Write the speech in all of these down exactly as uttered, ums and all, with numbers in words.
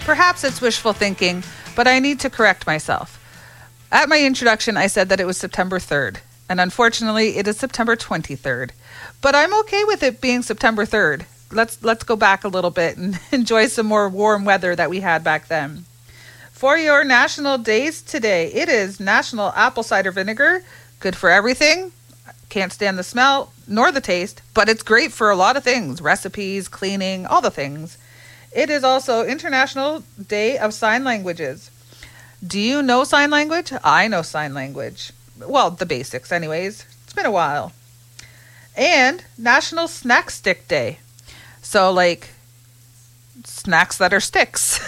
Perhaps it's wishful thinking, but I need to correct myself. At my introduction, I said that it was September third, and unfortunately, it is September twenty-third. But I'm okay with it being September third. Let's let's go back a little bit and enjoy some more warm weather that we had back then. For your national days today, it is National Apple Cider Vinegar. Good for everything. Can't stand the smell nor the taste, but it's great for a lot of things. Recipes, cleaning, all the things. It is also International Day of Sign Languages. Do you know sign language? I know sign language. Well, the basics anyways. It's been a while. And National Snack Stick Day. So, like, snacks that are sticks.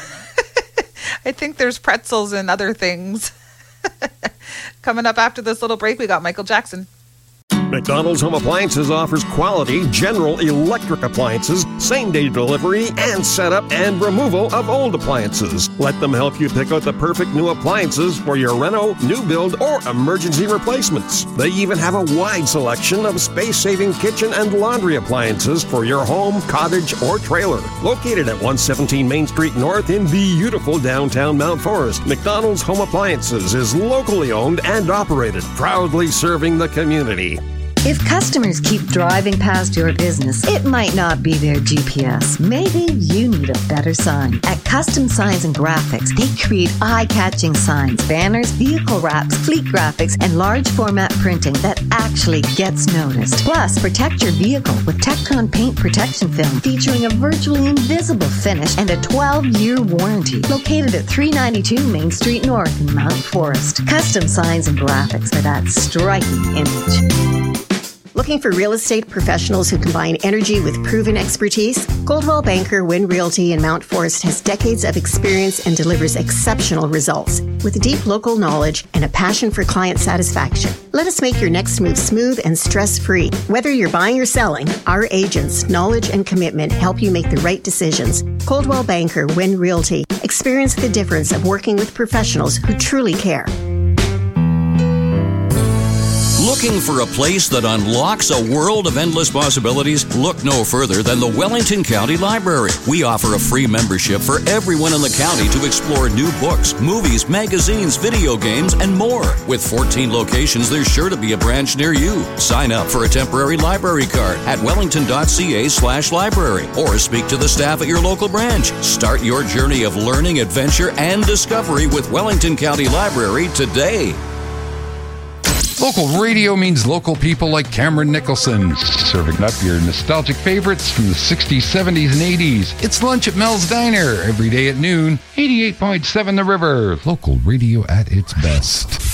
I think there's pretzels and other things. Coming up after this little break, we got Michael Jackson. McDonald's Home Appliances offers quality general electric appliances, same-day delivery, and setup and removal of old appliances. Let them help you pick out the perfect new appliances for your reno, new build, or emergency replacements. They even have a wide selection of space-saving kitchen and laundry appliances for your home, cottage, or trailer. Located at one seventeen Main Street North in beautiful downtown Mount Forest, McDonald's Home Appliances is locally owned and operated, proudly serving the community. If customers keep driving past your business, it might not be their G P S. Maybe you need a better sign. At Custom Signs and Graphics, they create eye-catching signs, banners, vehicle wraps, fleet graphics, and large format printing that actually gets noticed. Plus, protect your vehicle with Tecton paint protection film featuring a virtually invisible finish and a twelve-year warranty. Located at three ninety-two Main Street North in Mount Forest. Custom Signs and Graphics for that striking image. Looking for real estate professionals who combine energy with proven expertise? Coldwell Banker Wynn Realty in Mount Forest has decades of experience and delivers exceptional results with deep local knowledge and a passion for client satisfaction. Let us make your next move smooth and stress-free. Whether you're buying or selling, our agents' knowledge and commitment help you make the right decisions. Coldwell Banker Wynn Realty. Experience the difference of working with professionals who truly care. Looking for a place that unlocks a world of endless possibilities? Look no further than the Wellington County Library. We offer a free membership for everyone in the county to explore new books, movies, magazines, video games, and more. With fourteen locations, there's sure to be a branch near you. Sign up for a temporary library card at wellington.ca slash library or speak to the staff at your local branch. Start your journey of learning, adventure, and discovery with Wellington County Library today. Local radio means local people like Cameron Nicholson, serving up your nostalgic favorites from the sixties, seventies, and eighties. It's lunch at Mel's Diner every day at noon. eighty-eight point seven The River, local radio at its best.